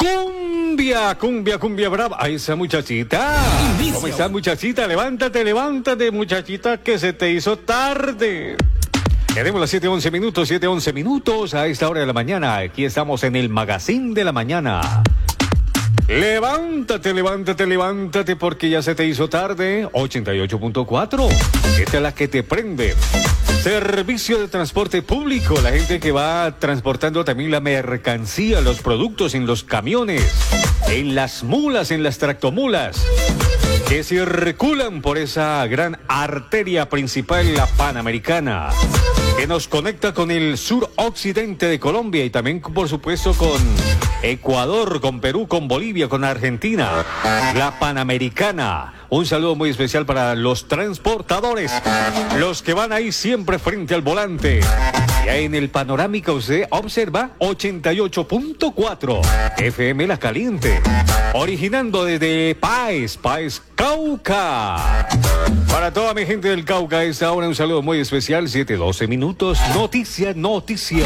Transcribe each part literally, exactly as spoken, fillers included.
Cumbia, cumbia, cumbia brava. Ahí esa muchachita. Inicio. ¿Cómo está, muchachita? Levántate, levántate, muchachita, que se te hizo tarde. Tenemos las siete once minutos, siete once minutos a esta hora de la mañana. Aquí estamos en el Magazine de la Mañana. Levántate, levántate, levántate, porque ya se te hizo tarde. ochenta y ocho punto cuatro. Esta es la que te prende. Servicio de transporte público. La gente que va transportando también la mercancía, los productos en los camiones, en las mulas, en las tractomulas, que circulan por esa gran arteria principal, la Panamericana, que nos conecta con el suroccidente de Colombia y también, por supuesto, con Ecuador, con Perú, con Bolivia, con Argentina. La Panamericana. Un saludo muy especial para los transportadores, los que van ahí siempre frente al volante. Y ahí en el panorámica usted observa ochenta y ocho punto cuatro F M La Caliente, originando desde Páez, Páez, Cauca. Para toda mi gente del Cauca, a esta hora un saludo muy especial, siete doce minutos. Noticia, noticia.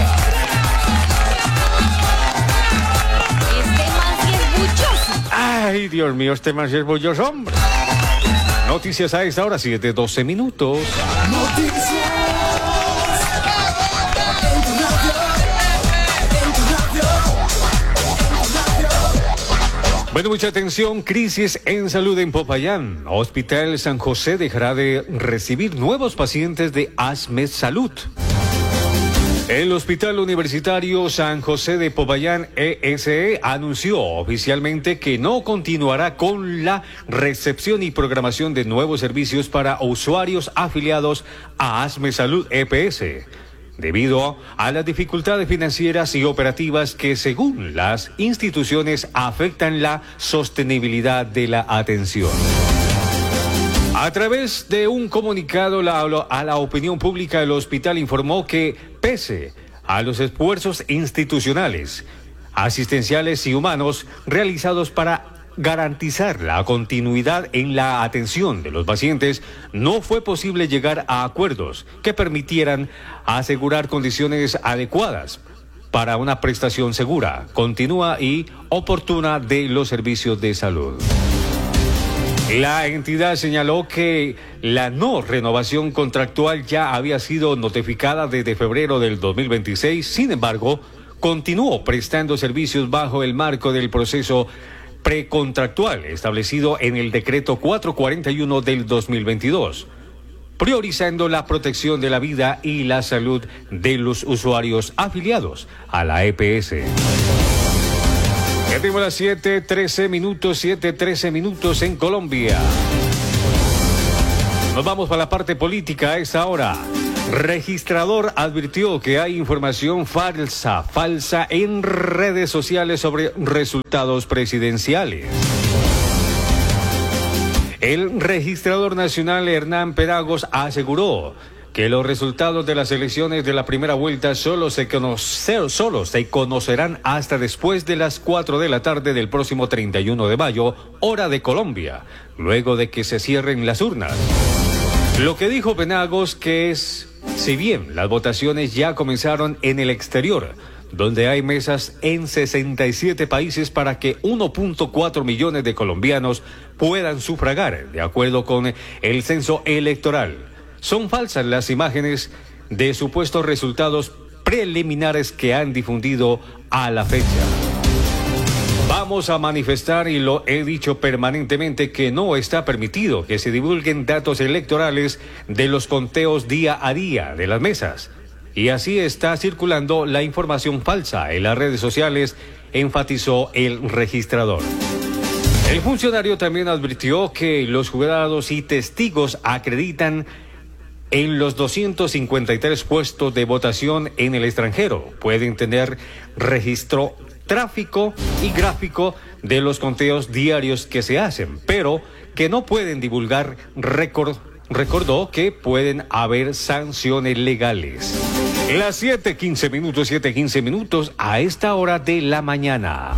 Este man sí es bulloso. Ay, Dios mío, este man sí es bulloso, hombre. Noticias a esta hora, siete doce minutos. Noticias. Bueno, mucha atención, crisis en salud en Popayán. Hospital San José dejará de recibir nuevos pacientes de ASMED Salud. El Hospital Universitario San José de Popayán E S E anunció oficialmente que no continuará con la recepción y programación de nuevos servicios para usuarios afiliados a ASMED Salud E P S, debido a las dificultades financieras y operativas que, según las instituciones, afectan la sostenibilidad de la atención. A través de un comunicado la, a la opinión pública, el hospital informó que, pese a los esfuerzos institucionales, asistenciales y humanos realizados para garantizar la continuidad en la atención de los pacientes, no fue posible llegar a acuerdos que permitieran asegurar condiciones adecuadas para una prestación segura, continua y oportuna de los servicios de salud. La entidad señaló que la no renovación contractual ya había sido notificada desde febrero del dos mil veintiséis, sin embargo, continuó prestando servicios bajo el marco del proceso precontractual establecido en el decreto cuatrocientos cuarenta y uno del dos mil veintidós, priorizando la protección de la vida y la salud de los usuarios afiliados a la E P S. Ya tenemos las siete trece minutos, siete trece minutos en Colombia. Nos vamos para la parte política a esta hora. Registrador advirtió que hay información falsa, falsa en redes sociales sobre resultados presidenciales. El registrador nacional Hernán Penagos aseguró que los resultados de las elecciones de la primera vuelta solo se, conocer, solo se conocerán hasta después de las cuatro de la tarde del próximo treinta y uno de mayo, hora de Colombia, luego de que se cierren las urnas. Lo que dijo Penagos que es, si bien las votaciones ya comenzaron en el exterior, donde hay mesas en sesenta y siete países para que uno punto cuatro millones de colombianos puedan sufragar, de acuerdo con el censo electoral, son falsas las imágenes de supuestos resultados preliminares que han difundido a la fecha. Vamos a manifestar, y lo he dicho permanentemente, que no está permitido que se divulguen datos electorales de los conteos día a día de las mesas. Y así está circulando la información falsa en las redes sociales, enfatizó el registrador. El funcionario también advirtió que los jurados y testigos acreditan en los doscientos cincuenta y tres puestos de votación en el extranjero. Pueden tener registro tráfico y gráfico de los conteos diarios que se hacen, pero que no pueden divulgar récord. Recordó que pueden haber sanciones legales. Las siete quince minutos, siete quince minutos a esta hora de la mañana.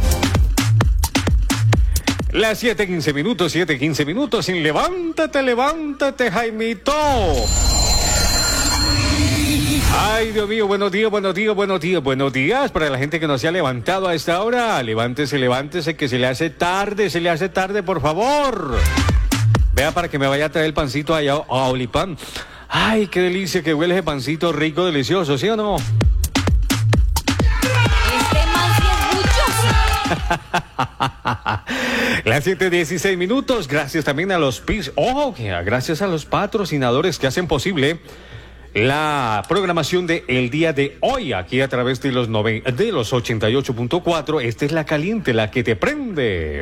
Las siete quince minutos, siete quince minutos en Levántate, Levántate, Jaimito. Ay, Dios mío, buenos días, buenos días, buenos días, buenos días. Para la gente que no se ha levantado a esta hora, levántese, levántese, que se le hace tarde, se le hace tarde, por favor. Vea para que me vaya a traer el pancito allá a Olipan. Ay, qué delicia, que huele ese pancito rico, delicioso, ¿sí o no? Este man sí es buchoso. Las siete dieciséis minutos, gracias también a los pis, ojo, que gracias a los patrocinadores que hacen posible la programación de el día de hoy, aquí a través de los, nove, de los ochenta y ocho punto cuatro. Esta es la caliente, la que te prende.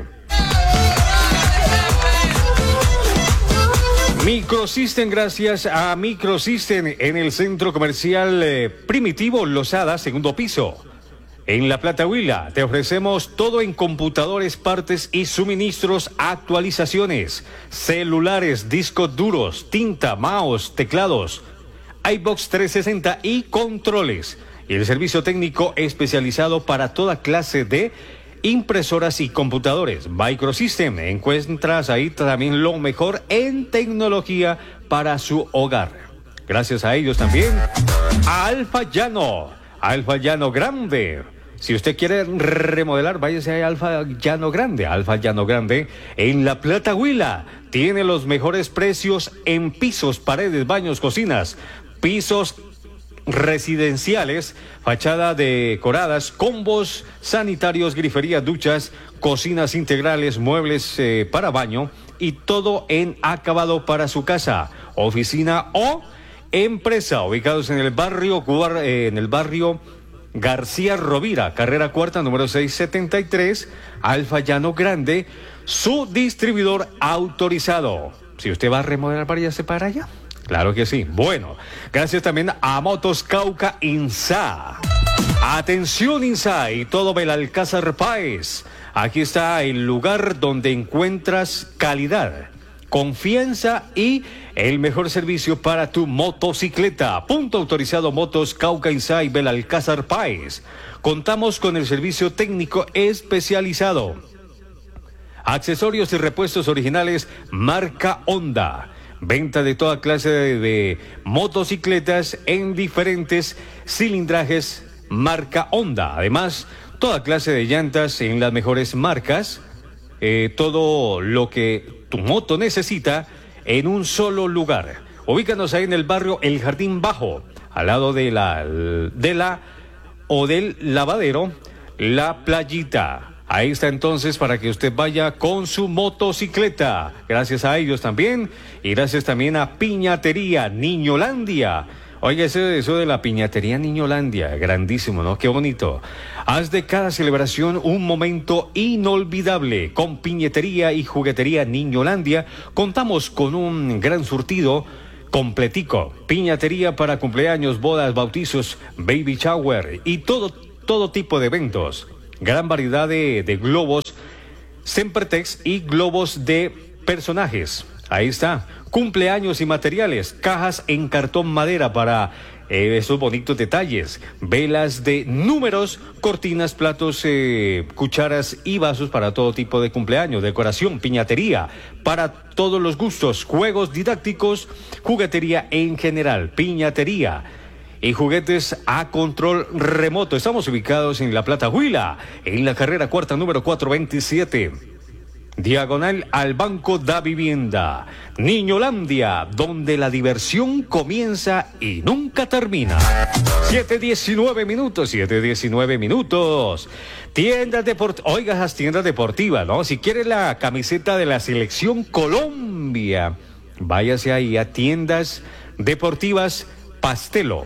Microsystem, gracias a Microsystem en el centro comercial eh, Primitivo Losada, segundo piso. En La Plata Huila te ofrecemos todo en computadores, partes y suministros, actualizaciones, celulares, discos duros, tinta, mouse, teclados, iBox trescientos sesenta y controles. Y el servicio técnico especializado para toda clase de impresoras y computadores. Microsystem, encuentras ahí también lo mejor en tecnología para su hogar. Gracias a ellos también a Alfa Llano, Alfa Llano Grande. Si usted quiere remodelar, váyase a Alfa Llano Grande. Alfa Llano Grande en La Plata Huila tiene los mejores precios en pisos, paredes, baños, cocinas, pisos residenciales, fachada decoradas, combos sanitarios, griferías, duchas, cocinas integrales, muebles eh, para baño y todo en acabado para su casa, oficina o empresa, ubicados en el barrio eh, en el barrio García Rovira, carrera cuarta, número seiscientos setenta y tres, Alfa Llano Grande, su distribuidor autorizado. Si usted va a remodelar, váyase para allá. Claro que sí. Bueno, gracias también a Motos Cauca Insa. Atención Insa y todo Belalcázar Páez. Aquí está el lugar donde encuentras calidad, confianza y el mejor servicio para tu motocicleta. Punto autorizado Motos Cauca Insa y Belalcázar Páez. Contamos con el servicio técnico especializado. Accesorios y repuestos originales marca Honda. Venta de toda clase de, de motocicletas en diferentes cilindrajes marca Honda. Además, toda clase de llantas en las mejores marcas. Eh, todo lo que tu moto necesita en un solo lugar. Ubícanos ahí en el barrio El Jardín Bajo, al lado de la, de la o del lavadero La Playita. Ahí está entonces para que usted vaya con su motocicleta. Gracias a ellos también. Y gracias también a Piñatería Niñolandia. Oiga, eso, eso de la Piñatería Niñolandia, grandísimo, ¿no? Qué bonito. Haz de cada celebración un momento inolvidable. Con Piñatería y Juguetería Niñolandia contamos con un gran surtido completico. Piñatería para cumpleaños, bodas, bautizos, baby shower y todo, todo tipo de eventos. Gran variedad de, de globos Sempertex y globos de personajes. Ahí está. Cumpleaños y materiales. Cajas en cartón madera para eh, esos bonitos detalles. Velas de números, cortinas, platos, eh, cucharas y vasos para todo tipo de cumpleaños. Decoración, piñatería para todos los gustos. Juegos didácticos, juguetería en general. Piñatería y juguetes a control remoto. Estamos ubicados en La Plata Huila, en la carrera cuarta número cuatrocientos veintisiete, diagonal al Banco da Vivienda. Niñolandia, donde la diversión comienza y nunca termina. siete diecinueve minutos, siete diecinueve minutos. Tiendas deportivas, oiga esas tiendas deportivas, ¿no? Si quiere la camiseta de la Selección Colombia, váyase ahí a Tiendas Deportivas Pastelo.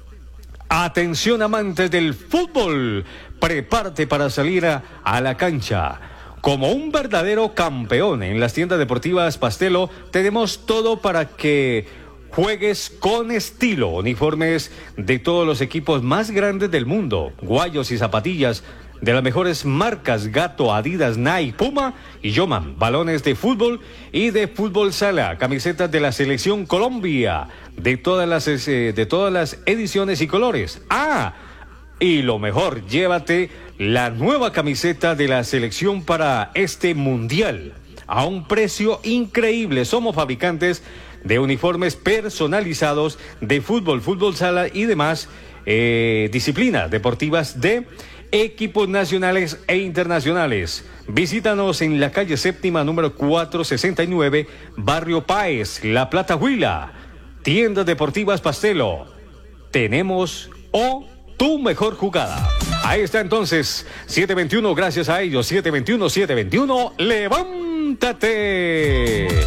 Atención amantes del fútbol, prepárate para salir a, a la cancha. Como un verdadero campeón en las tiendas deportivas Pastelo, tenemos todo para que juegues con estilo. Uniformes de todos los equipos más grandes del mundo, guayos y zapatillas de las mejores marcas: Gato, Adidas, Nike, Puma y Yoman. Balones de fútbol y de fútbol sala, camisetas de la Selección Colombia, de todas las eh, de todas las ediciones y colores. Ah, y lo mejor, llévate la nueva camiseta de la selección para este mundial a un precio increíble. Somos fabricantes de uniformes personalizados de fútbol, fútbol sala y demás eh, disciplinas deportivas de equipos nacionales e internacionales. Visítanos en la calle séptima, número cuatrocientos sesenta y nueve, Barrio Páez, La Plata, Huila. Tiendas deportivas Pastelo. Tenemos o tu mejor jugada. Ahí está entonces, siete veintiuno, gracias a ellos, siete veintiuno, siete veintiuno, levántate.